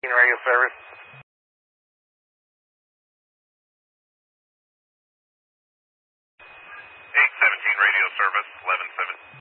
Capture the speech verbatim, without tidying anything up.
Radio service. eight seventeen radio service, eleven seven.